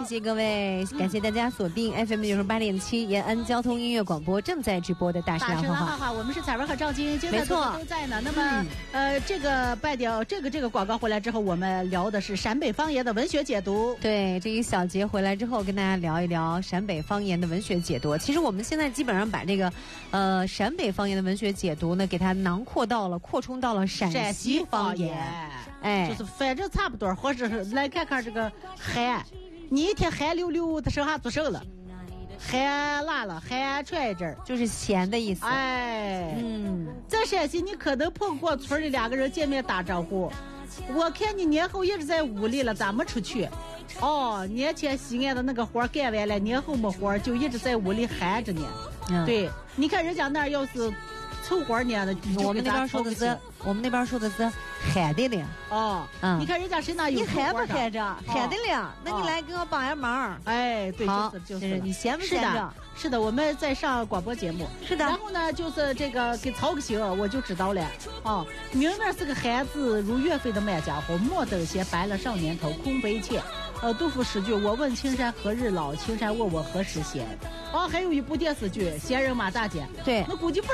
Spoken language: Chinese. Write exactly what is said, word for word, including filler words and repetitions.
谢谢各位，感谢大家锁定 F M 九十八点七延安交通音乐广播正在直播的大大声浪画话话，我们是彩文和赵金，没错都在呢。那么、嗯、呃，这个拜掉这个这个广告回来之后，我们聊的是陕北方言的文学解读。 对，这一小节回来之后，跟大家聊一聊陕北方言的文学解读。其实我们现在基本上把这个呃陕北方言的文学解读呢，给它囊括到了、扩充到了陕西方言。哎， 就是反正差不多，或者是来看看这个寒，你一天寒溜溜的，剩下做手了。寒辣了，寒踹一阵， 就是咸的意思。 哎， 嗯， 在陕西你可能碰过村里两个人见面打招呼，我看你年后一直在屋里了，咋没出去？哦，年前西安的那个活干完了，年后没活就一直在屋里寒着呢。嗯、对，你看人家那儿要是凑活呢的， 我们那边说的是，我们那边说的是寒的了。 哦，嗯，你看人家谁那有你寒不寒着？寒的了，那你来给我帮下忙。 哎，对，就是就是， 你闲不闲着？ 是的，我们在上广播节目。 是的。 然后呢，就是这个给操个心，我就知道了。哦，明明是个寒字如岳飞的满家伙，莫等闲，白了少年头，空悲切。呃，杜甫诗句，我问青山何日老，青山问我何时闲。哦，还有一部电视剧《闲人马大姐》， 对， 那估计不